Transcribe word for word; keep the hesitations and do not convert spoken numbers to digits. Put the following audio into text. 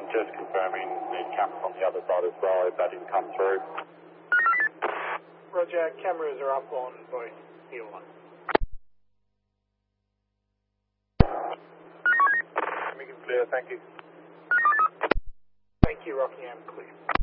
and just confirming the camera on the other side as well if that didn't come through. Roger, cameras are up on both Hill one. Make it clear, thank you. Thank you, Rockingham, clear.